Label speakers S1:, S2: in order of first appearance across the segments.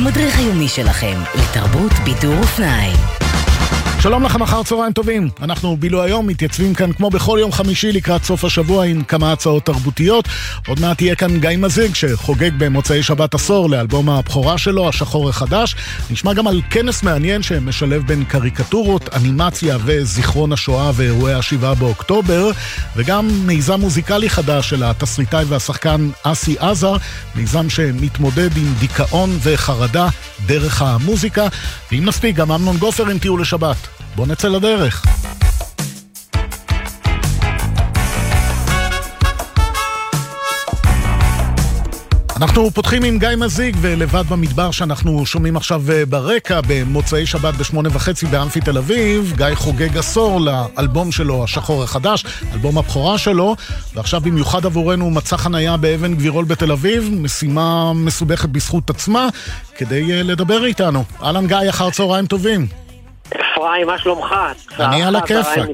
S1: המדריך היומי שלכם לתרבות, בידור ופנאי.
S2: שלום לכם, אחר צהריים טובים. אנחנו בילו היום מתייצבים כאן כמו בכל יום חמישי לקראת סוף השבוע עם כמה הצעות תרבותיות. עוד מעט תהיה כאן גיא מזיג שחוגג במוצאי שבת עשור לאלבום הבכורה שלו, השחור החדש. נשמע גם על כנס מעניין שמשלב בין קריקטורות, אנימציה וזיכרון השואה ואירועי ה7 באוקטובר, וגם מיזם מוזיקלי חדש של התסריטאי והשחקן אסי עזר, מיזם שמתמודד עם דיכאון וחרדה דרך המוזיקה. ואם נספיק גם אמנון גופר עם טיול לשבת. בוא נצא לדרך. אנחנו פותחים עם גיא מזיג ולבד במדבר שאנחנו שומעים עכשיו ברקע במוצאי שבת ב8:30 באמפי תל אביב. גיא חוגג עשור לאלבום שלו, השחור החדש, אלבום הבכורה שלו, ועכשיו במיוחד עבורנו מצא חניה באבן גבירול בתל אביב, משימה מסובכת בזכות עצמה, כדי לדבר איתנו. אהלן גיא, אחר צהריים טובים.
S3: אפרים, מה שלומך?
S2: אני על הכיפק.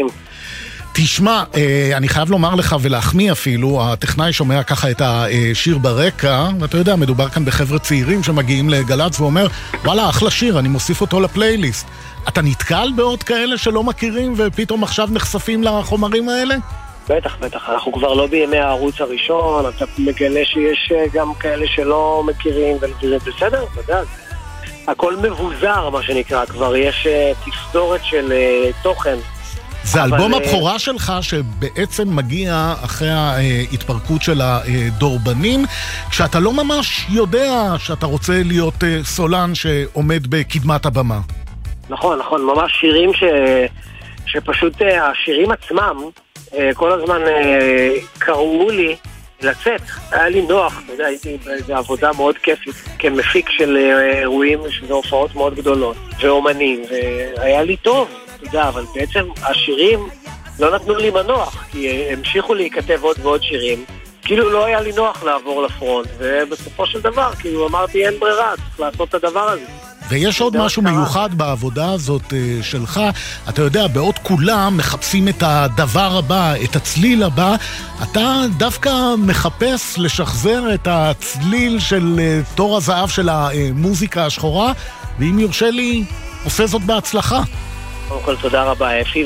S2: תשמע, אני חייב לומר לך ולהחמיא אפילו, הטכנאי שומע ככה את השיר ברקע, ואתה יודע, מדובר כאן בחבר'ה צעירים שמגיעים לגלץ ואומר, וואלה, אחלה שיר, אני מוסיף אותו לפלייליסט. אתה נתקל בעוד כאלה שלא מכירים ופתאום עכשיו נחשפים לחומרים האלה?
S3: בטח, אנחנו כבר לא בימי הערוץ הראשון, אתה מגלה שיש גם כאלה שלא מכירים, וזה בסדר, אתה יודע, הכל מבוזר, מה שנקרא, כבר יש תסדורת של תוכן.
S2: זה אלבום הבכורה שלך שבעצם מגיע אחרי ההתפרקות של הדורבנים, כשאתה לא ממש יודע שאתה רוצה להיות סולן שעומד בקדמת הבמה.
S3: נכון, ממש שירים שפשוט השירים עצמם כל הזמן קראו לי לצאת, היה לי נוח, אתה יודע, הייתי בעבודה מאוד כיפית כמפיק של אירועים, שזה הופעות מאוד גדולות ואומנים, והיה לי טוב, אתה יודע, אבל בעצם השירים לא נתנו לי מנוח, כי המשיכו להיכתב עוד ועוד שירים, כאילו לא היה לי נוח לעבור לפרונט, ובסופו של דבר, כאילו אמרתי אין ברירה, צריך לעשות את הדבר הזה.
S2: ויש עוד משהו מיוחד בעבודה הזאת שלך, אתה יודע, בעוד כולם מחפשים את הדבר הבא, את הצליל הבא, אתה דווקא מחפש לשחזר את הצליל של תור הזהב של המוזיקה השחורה, ואם יורשה לי, עושה זאת בהצלחה.
S3: קודם כל תודה רבה אפי,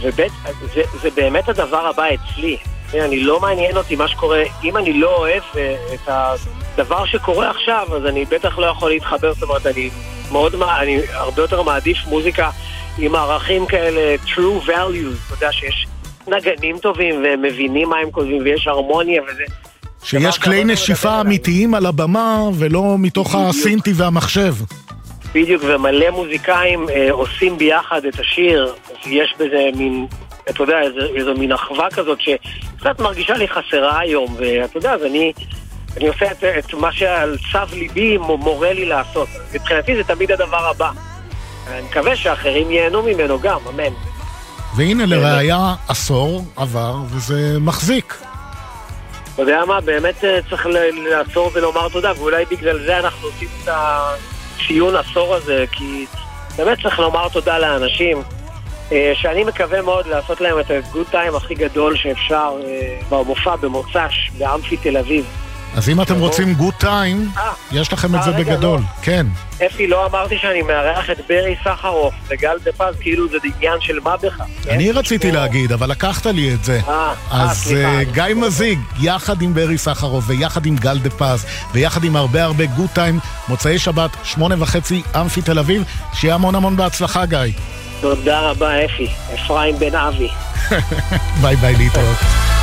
S3: זה באמת הדבר הבא אצלי. אני לא מעניין אותי מה שקורה, אם אני לא אוהב את הדבר שקורה עכשיו, אז אני בטח לא יכול להתחבר, זאת אומרת, אני הרבה יותר מעדיף מוזיקה עם ערכים כאלה, true values, אתה יודע שיש נגנים טובים והם מבינים מה הם כותבים ויש הרמוניה וזה.
S2: שיש כלי נשיפה אמיתיים על הבמה ולא מתוך הסינטי והמחשב.
S3: בדיוק, ומלא מוזיקאים עושים ביחד את השיר, אז יש בזה מין, אתה יודע, איזו מין אחווה כזאת שקצת מרגישה לי חסרה היום, ואתה יודע, אז אני עושה את מה שעל צו ליבי מורה לי לעשות. מבחינתי זה תמיד הדבר הבא. אני מקווה שאחרים ייהנו ממנו גם, אמן.
S2: והנה לראיה עשור עבר, וזה מחזיק.
S3: אתה יודע מה, באמת צריך לעצור ולומר תודה, ואולי בגלל זה אנחנו עושים את הציון עשור הזה, כי באמת צריך לומר תודה לאנשים, שאני מקווה מאוד לעשות להם את הגוד טיים הכי גדול שאפשר במופע במוצ"ש באמפי תל אביב.
S2: אז אם אתם רוצים גוד טיים, יש לכם את זה בגדול. כן.
S3: אפי, לא אמרתי שאני מארח את ברי סחרוף וגל דה פז, כאילו זה עניין של מה בך.
S2: אני רציתי להגיד, אבל לקחת לי את זה. אז גיא מזיג, יחד עם ברי סחרוף ויחד עם גל דה פז ויחד עם הרבה גוד טיים, מוצאי שבת 8:30 אמפי תל אביב, שיהיה המון בהצלחה גיא.
S3: תודה רבה אפי, אפרים בן אבי.
S2: ביי ביי, להתראות.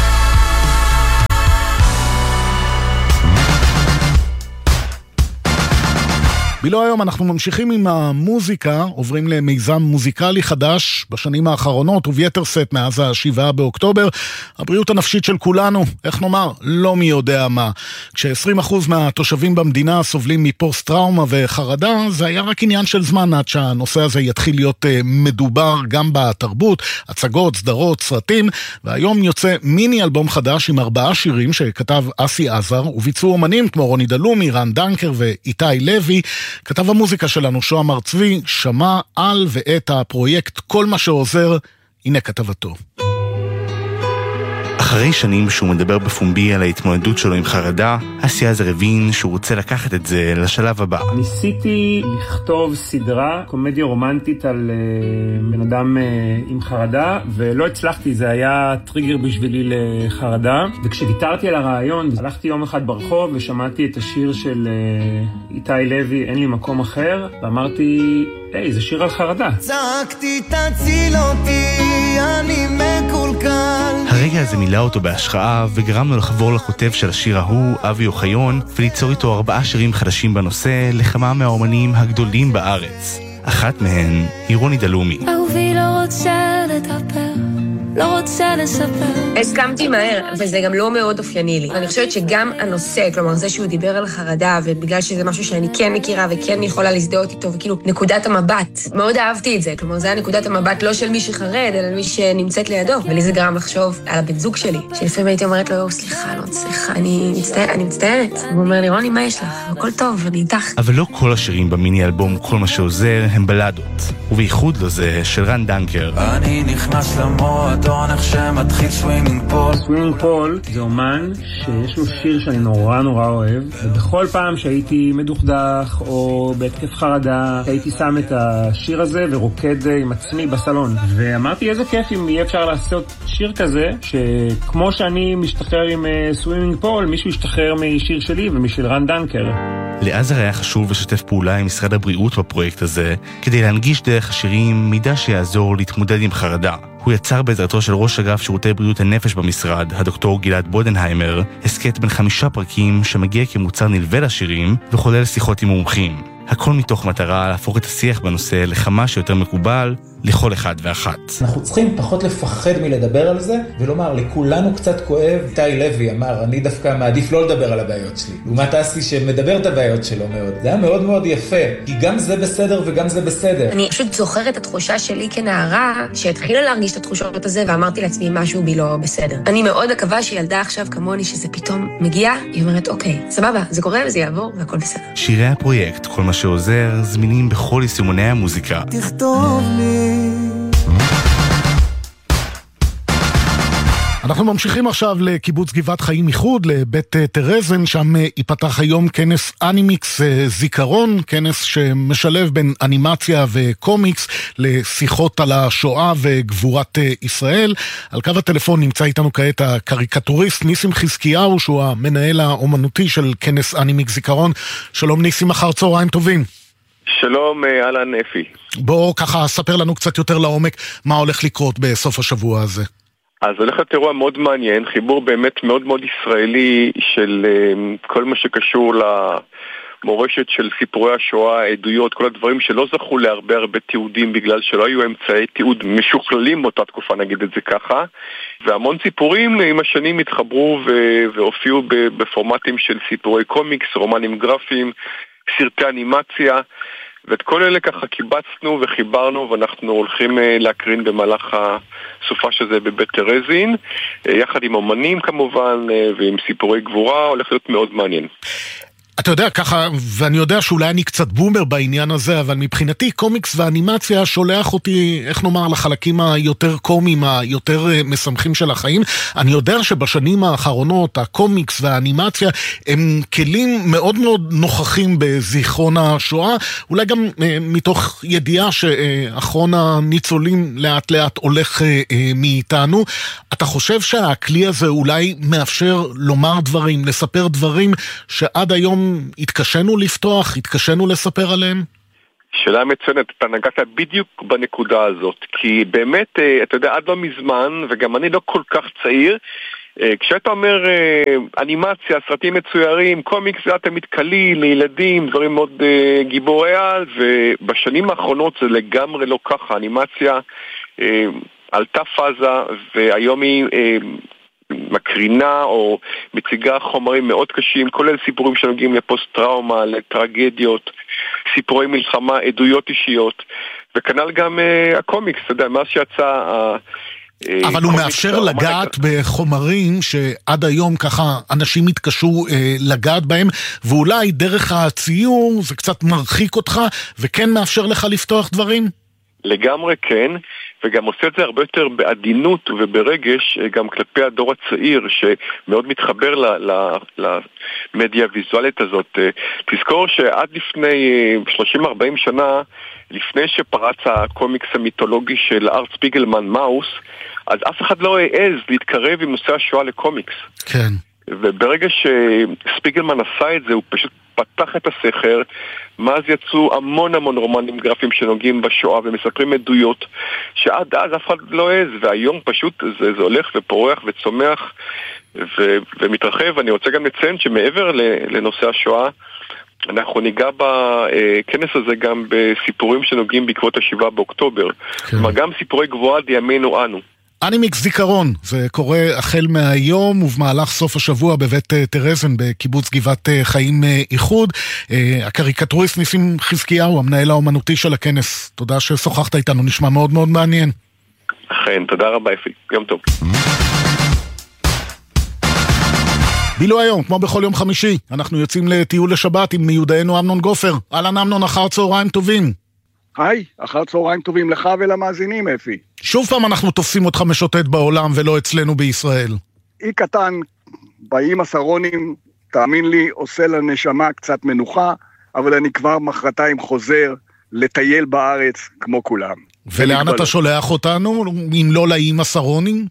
S2: בילו היום אנחנו ממשיכים עם המוזיקה, עוברים למיזם מוזיקלי חדש בשנים האחרונות, וביתר סט מאז ה7 באוקטובר, הבריאות הנפשית של כולנו, איך נאמר, לא מי יודע מה. כש20% מהתושבים במדינה סובלים מפוסט טראומה וחרדה, זה היה רק עניין של זמן עד שהנושא הזה יתחיל להיות מדובר גם בתרבות, הצגות, סדרות, סרטים, והיום יוצא מיני אלבום חדש עם 4 שירים שכתב אסי עזר, וביצעו אומנים כמו רוני דלומי, רן דנקר ואיתי לוי. כתב המוזיקה שלנו שוהם הר צבי שמע על ואת הפרויקט כל מה שעוזר, הנה כתבתו.
S4: אחרי שנים שהוא מדבר בפומבי על ההתמודדות שלו עם חרדה, אסי עזר הבין שהוא רוצה לקחת את זה לשלב הבא.
S5: ניסיתי לכתוב סדרה, קומדיה רומנטית על בן אדם עם חרדה, ולא הצלחתי, זה היה טריגר בשבילי לחרדה. וכשוויתרתי על הרעיון, הלכתי יום אחד ברחוב ושמעתי את השיר של איתי לוי, אין לי מקום אחר, ואמרתי, היי, זה שיר על חרדה.
S6: צעקתי תציל אותי, אני מקולקל.
S4: הרגע הזה מילא אותו בהשראה וגרם לו לחבור לכותב של השיר ההוא, אבי אוחיון, וליצור איתו 4 שירים חדשים בנושא לכמה מהאומנים הגדולים בארץ. אחת מהן היא רוני דלומי.
S7: אהובי לא רוצה לדבר, לא רוצה לספר.
S8: הסכמתי מהר, וזה גם לא מאוד אופייני לי. אני חושבת שגם הנושא, כלומר זה שהוא דיבר על חרדה, ובגלל שזה משהו שאני כן מכירה וכן יכולה להזדהות איתו, וכאילו נקודת המבט, מאוד אהבתי את זה. כלומר זה היה נקודת המבט לא של מי שחרד, אלא מי שנמצאת לידו. ולי זה גרם לחשוב על הבן זוג שלי, שלפעמים הייתי אומרת לו, סליחה, לא סליחה, אני מצטערת. הוא אומר לי, רוני, מה יש לך? הכל טוב, אני איתך.
S4: אבל לא כל השירים במיני אלבום כל מה שעוזר הם בלדות, ובייחוד לו זה של רן דנקר.
S6: אני נכנס למועדון איך שמתחיל סווינינג פול.
S5: סווינינג פול זה אומן שיש לו שיר שאני נורא אוהב, ובכל פעם שהייתי מדוכדך או בהתקף חרדה הייתי שם את השיר הזה ורוקד עם עצמי בסלון, ואמרתי איזה כיף אם יהיה אפשר לעשות שיר כזה שכמו שאני משתחרר עם סווינינג פול, מישהו ישתחרר משיר שלי ומשל רן דנקר.
S4: לעזר היה חשוב לשתף פעולה עם משרד הבריאות בפרויקט הזה, כדי להנגיש דרך השירים מידע שיעזור להתמודד עם חרדה. הוא יצר בעזרתו של ראש אגף שירותי בריאות הנפש במשרד, הדוקטור גלעד בודנהיימר, הסקט בין 5 פרקים שמגיע כמוצר נלווה לשירים וכולל שיחות עם מומחים. הכל מתוך מטרה להפוך את השיח בנושא לכמה שיותר מקובל לכל אחד ואחת.
S9: אנחנו צריכים פחות לפחד מלדבר על זה, ולומר, לכולנו קצת כואב. איתי לוי אמר, אני דווקא מעדיף לא לדבר על הבעיות שלי. לעומת אסי שמדבר את הבעיות שלו מאוד. זה היה מאוד מאוד יפה, כי גם זה בסדר וגם זה בסדר.
S8: אני פשוט זוכרת את התחושה שלי כנערה, שהתחילה להרגיש את התחושות הזה, ואמרתי לעצמי משהו בי לא בסדר. אני מאוד מקווה שילדה עכשיו כמוני שזה פתאום מגיע, היא אומרת, אוקיי, סבבה, זה קורה וזה יעבור והכל בסדר.
S4: שירי הפרויקט, כל מה שעוזר, זמינים בכל יישומוני המוזיקה.
S6: תכתוב לי.
S2: אנחנו ממשיכים עכשיו לקיבוץ גבעת חיים איחוד, לבית תרזן, שם ייפתח היום כנס אנימיקס זיכרון, כנס שמשלב בין אנימציה וקומיקס לשיחות על השואה וגבורת ישראל. על קו הטלפון נמצא איתנו כעת הקריקטוריסט ניסים חזקיהו, שהוא המנהל האומנותי של כנס אנימיקס זיכרון. שלום ניסים, אחר צהריים טובים.
S10: שלום, אלן אפי.
S2: בוא ככה ספר לנו קצת יותר לעומק מה הולך לקרות בסוף השבוע הזה.
S10: אז הולך להיות אירוע מאוד מעניין, חיבור באמת מאוד מאוד ישראלי של כל מה שקשור למורשת של סיפורי השואה, עדויות, כל הדברים שלא זכו להרבה תיעודים בגלל שלא היו אמצעי תיעוד משוכללים באותה תקופה, נגיד את זה ככה, והמון סיפורים עם השנים התחברו והופיעו בפורמטים של סיפורי קומיקס, רומנים גרפיים, סרטי אנימציה, ואת כל אלה ככה קיבצנו וחיברנו, ואנחנו הולכים להקרין במהלך הסופה שזה בבית תרזין, יחד עם אומנים כמובן, ועם סיפורי גבורה, הולך להיות מאוד מעניין.
S2: אתה יודע, ככה, ואני יודע שאולי אני קצת בומר בעניין הזה, אבל מבחינתי קומיקס ואנימציה שולח אותי, איך נאמר, לחלקים היותר קומיים, היותר משמחים של החיים. אני יודע שבשנים האחרונות הקומיקס והאנימציה הם כלים מאוד מאוד נוכחים בזיכרון השואה, אולי גם מתוך ידיעה שאחרון הניצולים לאט לאט הולך מאיתנו. אתה חושב שהכלי הזה אולי מאפשר לומר דברים, לספר דברים שעד היום התקשנו לפתוח, התקשנו לספר עליהם?
S10: שאלה מצוינת, אתה נגעת בדיוק בנקודה הזאת, כי באמת, אתה יודע, עד לא מזמן, וגם אני לא כל כך צעיר, כשאתה אומר אנימציה, סרטים מצוירים, קומיקס זה תמיד קליל, לילדים, דברים מאוד גיבורי על, ובשנים האחרונות זה לגמרי לא ככה, אנימציה עלתה פאזה, והיום היא מקרינה או מציגה חומרים מאוד קשים, כולל סיפורים שנוגעים לפוסט-טראומה, לטרגדיות, סיפורי מלחמה, עדויות אישיות, וכנ"ל גם הקומיקס, אתה יודע, מאז שיצא
S2: אבל הוא מאפשר לגעת בחומרים שעד היום ככה אנשים התקשו לגעת בהם, ואולי דרך הציור זה קצת מרחיק אותך, וכן מאפשר לך לפתוח דברים?
S10: לגמרי כן, וגם עושה את זה הרבה יותר בעדינות וברגש גם כלפי הדור הצעיר שמאוד מתחבר למדיה הוויזואלית הזאת. תזכור שעד לפני 30-40 שנה, לפני שפרץ הקומיקס המיתולוגי של ארט ספיגלמן מאוס, אז אף אחד לא העז להתקרב עם נושא השואה לקומיקס.
S2: כן.
S10: וברגע שספיגלמן עשה את זה, הוא פשוט פתח את הסכר, מאז יצאו המון רומנים גרפיים שנוגעים בשואה ומספרים עדויות שעד אז אף אחד לא העז, והיום פשוט זה הולך ופורח וצומח ומתרחב. אני רוצה גם לציין שמעבר לנושא השואה, אנחנו ניגע בכנס הזה גם בסיפורים שנוגעים בעקבות ה7 באוקטובר. כלומר, גם סיפורי גבוהה דימינו אנו.
S2: אנימיקס זיכרון, זה קורה החל מהיום ובמהלך סוף השבוע בבית טרזן בקיבוץ גבעת חיים איחוד. הקריקטוריסט ניסים חזקיהו, המנהל האומנותי של הכנס, תודה ששוחחת איתנו, נשמע מאוד מאוד מעניין.
S10: אכן, תודה רבה אפי, יום טוב.
S2: בילו היום, כמו בכל יום חמישי, אנחנו יוצאים לטיול לשבת עם מיודענו אמנון גופר. אהלן אמנון, אחר צהריים טובים.
S11: היי, אחר צהריים טובים לך ולמאזינים, אפי.
S2: שוב פעם אנחנו תופסים אותך משוטט בעולם ולא אצלנו בישראל.
S11: אי קטן, באים הסרונים, תאמין לי, עושה לנשמה קצת מנוחה, אבל אני כבר מחרתיים חוזר לטייל בארץ כמו כולם.
S2: ולאן אתה שולח אותנו, אם לא לאיים הסרונים?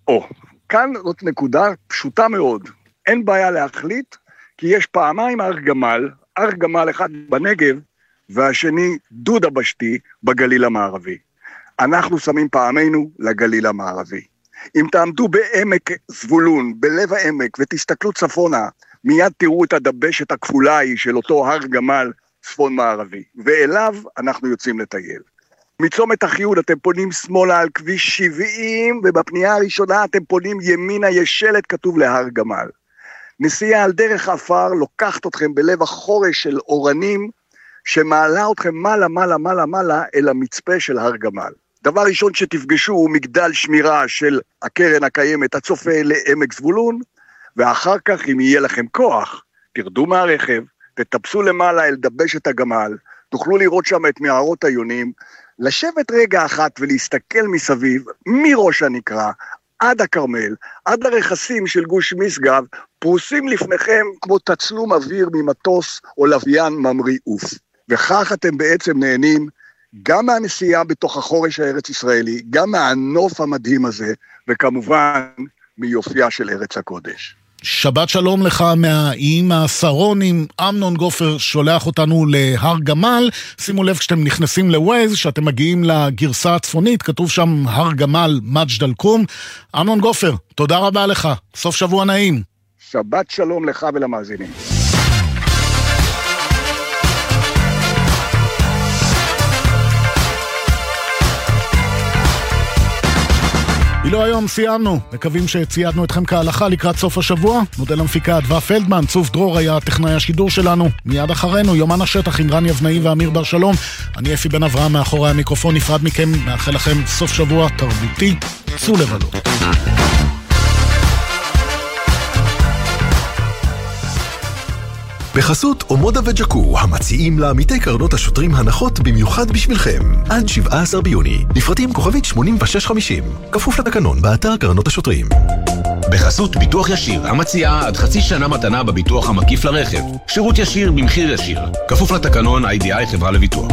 S11: כאן זאת נקודה פשוטה מאוד. אין בעיה להחליט, כי יש פעמיים הר גמל, הר גמל אחד בנגב, והשני דודה בשתי בגליל המערבי. אנחנו שמים פעמנו לגליל המערבי. אם תעמדו בעמק זבולון, בלב העמק, ותסתכלו צפונה, מיד תראו את הדבשת הכפולה היא של אותו הר גמל צפון מערבי, ואליו אנחנו יוצאים לטייל. מצומת החיוד אתם פונים שמאלה על כביש 70, ובפנייה הראשונה אתם פונים ימינה, יש שלט כתוב להר גמל. נסיעה על דרך אפר לוקחת אתכם בלב החורש של אורנים, שמעלה אתכם מעלה אל המצפה של הר גמל. דבר ראשון שתפגשו הוא מגדל שמירה של הקרן הקיימת הצופה לעמק זבולון, ואחר כך אם יהיה לכם כוח, תרדו מהרכב, תטפסו למעלה אל דבשת הגמל, תוכלו לראות שם את מערות היונים, לשבת רגע אחת ולהסתכל מסביב, מראש הנקרה, עד הכרמל, עד הרכסים של גוש משגב, פרוסים לפניכם כמו תצלום אוויר ממטוס או לוויין ממריא עוף. וכך אתם בעצם נהנים גם מהנסיעה בתוך החורש הארץ ישראלי, גם מהנוף המדהים הזה, וכמובן מיופייה של ארץ הקודש.
S2: שבת שלום לך מהאיים הסרונים, אמנון גופר שולח אותנו להר גמל. שימו לב כשאתם נכנסים לווייז, שאתם מגיעים לגרסה הצפונית, כתוב שם הר גמל מג'ד אל-כרום. אמנון גופר, תודה רבה לך, סוף שבוע נעים.
S11: שבת שלום לך ולמאזינים.
S2: אילו היום סיימנו, מקווים שציידנו אתכם כהלכה לקראת סוף השבוע. נודה למפיקה אדווה פלדמן, צוף דרור היה טכנאי השידור שלנו. מיד אחרינו יומן השטח עם רן יבנאי ואמיר בר שלום. אני אפי בן אברהם מאחורי המיקרופון, נפרד מכם, מאחל לכם סוף שבוע תרבותי, צאו לבלות.
S12: בחסות אומודה וג'קו, המציעים לעמיתי קרנות השוטרים הנחות במיוחד בשבילכם. עד 17 ביוני, לפרטים כוכבית 8650, כפוף לתקנון באתר קרנות השוטרים.
S13: בחסות ביטוח ישיר, המציעה עד חצי שנה מתנה בביטוח המקיף לרכב. שירות ישיר במחיר ישיר, כפוף לתקנון IDI חברה לביטוח.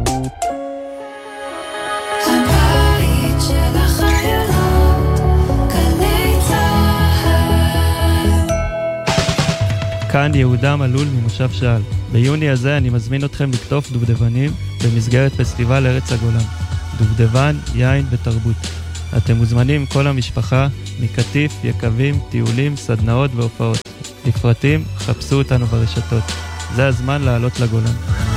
S14: כאן יהודה מלול ממושב שעל. ביוני הזה אני מזמין אתכם לקטוף דובדבנים במסגרת פסטיבל ארץ הגולן. דובדבן, יין ותרבות. אתם מוזמנים כל המשפחה, מקטיף, יקבים, טיולים, סדנאות והופעות. לפרטים, חפשו אותנו ברשתות. זה הזמן לעלות לגולן.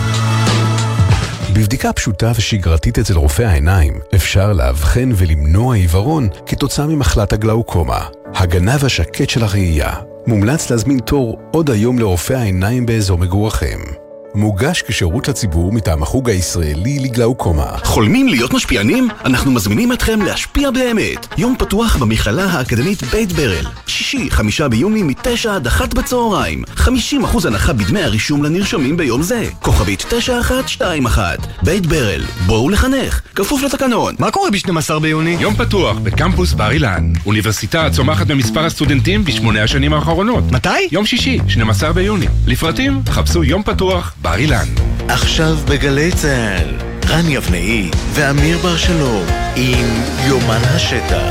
S12: בבדיקה פשוטה ושגרתית אצל רופא העיניים אפשר לאבחן ולמנוע עיוורון כתוצאה ממחלת הגלאוקומה. הגנב השקט של הראייה. מומלץ להזמין תור עוד היום לרופא העיניים באזור מגורכם. מוגש כשירות לציבור מטעם החוג הישראלי לגלאוקומה.
S15: חולמים להיות משפיענים? אנחנו מזמינים אתכם להשפיע באמת. יום פתוח במכללה האקדמית בית ברל. שישי, 5 ביוני מ-9 עד 1 בצהריים. 50% הנחה בדמי הרישום לנרשמים ביום זה. כוכבית 9121. בית ברל, בואו לחנך. כפוף לתקנון.
S16: מה קורה ב-12 ביוני?
S13: יום פתוח בקמפוס בר אילן. אוניברסיטה צומחת במספר הסטודנטים ב8 השנים האחרונות.
S16: מתי?
S13: יום שישי, 12 ביוני. לפרטים, חפשו יום פתוח בר אילן.
S17: עכשיו בגלי צהל, רן יבנאי ואמיר בר שלום עם יומן השטח.